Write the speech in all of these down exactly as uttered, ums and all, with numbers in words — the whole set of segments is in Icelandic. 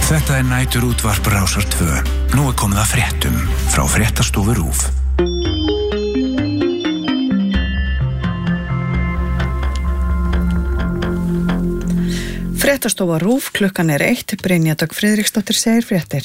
Þetta er næturútvarp Rásar tvö. Nú er komið að fréttum frá Fréttastofu RÚV. Fréttastofa RÚV, klukkan er eitt, Brynja Dögg Friðriksdóttir segir fréttir.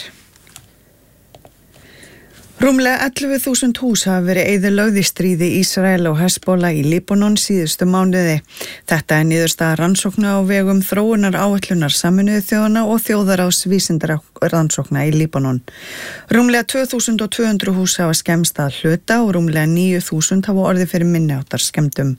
Rúmlega ellefu þúsund hús hafa verið eyðilögð í stríði Ísrael og Hezbollah í Líbanon síðustu mánuði. Þetta er niðurstaða rannsókna á vegum þróunar áætlunar Sameinuðu þjóðanna og þjóðaráðs vísindarannsókna í Líbanon. Rúmlega tvö þúsund tvö hundruð hús hafa skemmst að hluta og rúmlega níu þúsund hafa orðið fyrir minniháttar skemmdum.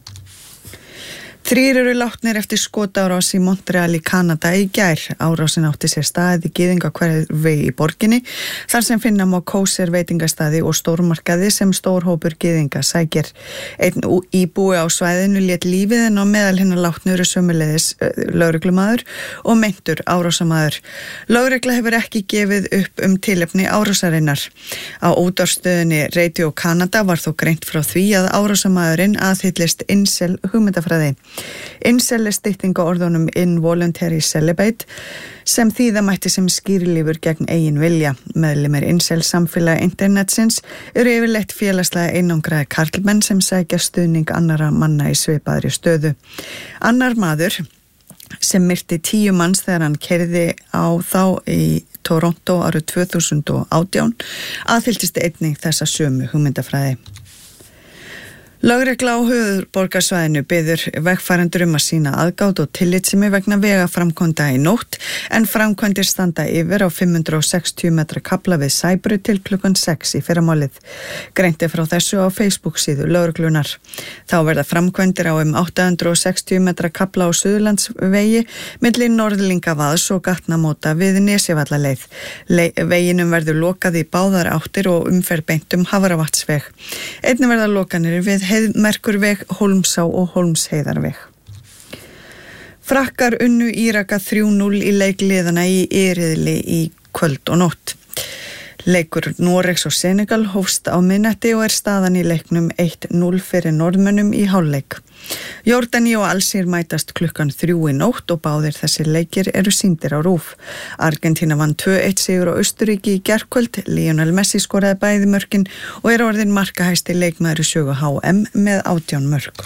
Þrír eru látnir eftir skotárás í Montreal í Kanada í gær. Árásin átti sér stað í gyðingahverfi í borginni, þar sem finna má kósir veitingastaði og stórmarkaði sem stór hópur gyðinga sækir. Einn íbúi á svæðinu lét lífið en á meðal hinna látnu eru sömuleiðis lögreglumaður og meintur árásamaður. Lögregla hefur ekki gefið upp um tilefni árásarinnar. Á útvarpsstöðinni Radio Canada var þó greint frá því að árásamaðurinn aðhyllist incel hugmyndafræði. Incel er stytting á orðunum involuntary celibate sem þýða mætti sem skýrlífur gegn eigin vilja. Meðlimir incel samfélaga internetsins eru yfirleitt félagslega einangraði karlmenn sem sækja stuðning annara manna í svipaðri stöðu. Annar maður sem myrti tíu manns þegar hann keyrði á þá í Toronto árið tvö þúsund og átján aðhylltist einnig þessa sömu hugmyndafræði. Lögregla á höfuðborgarsvæðinu biður vegfarendur um að sýna aðgát og tillitssemi vegna vegaframkvæmda í nótt en framkvæmdir standa yfir á fimm hundruð sextíu metra kafla við Sæbru til klukkan sex í fyrramálið. Greint er frá þessu á Facebook síðu lögreglunar. Þá verða framkvæmdir á um átta hundruð sextíu metra kafla á Suðurlandsvegi milli Norðlingavaðs og gatnamóta við Nesjavallaleið. Veginum verður lokað í báðar áttir og umferð beint um Hafravatnsveg. Einnig verða lokanir við Heiðmerkurveg, Hólmsá og Hólmsheiðarveg. Frakkar unnu Íraka þrjú núll í leik liðana í riðli í kvöld og nótt. Leikur Noregs og Senegal hófst á miðnætti og er staðan í leiknum eitt núll fyrir Norðmönnum í hálfleik. Jordani og Alsír mætast klukkan þrjú í nótt og báðir þessir leikir eru sýndir á RÚV. Argentína vann tvö eitt sigur á Austurríki í gærkvöld, Lionel Messi skoraði bæði mörkin og er orðinn markahæsti leikmaður í sögu H M með átján mörk.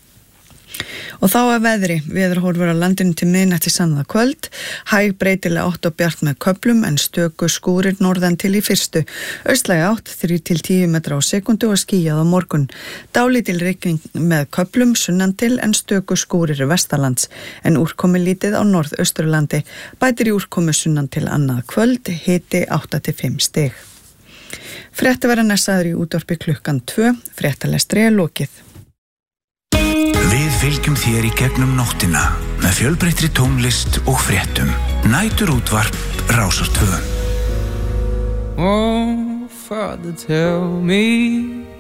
Og þá að veðri, veðurhorfur á landinu til miðnætti sannað kvöld, hæg breytilega átt og bjart með köflum en stöku skúrir norðan til í fyrstu. Austlæg átt þrjú til tíu metra á sekundu og skýjað á morgun. Dálítil rigning með köflum sunnan til en stöku skúrir vestanlands en úrkomi lítið á norðausturlandi. Bætir í úrkomi sunnan til annað kvöld, hiti átta til fimm stig. Frétti verða næsaður í útvarpi klukkan tvö, fréttalestri er lokið. Við fylgjum þér í gegnum nóttina með fjölbreyttri tónlist og fréttum. Næturútvarp Rásar tvö. Oh, Father, tell me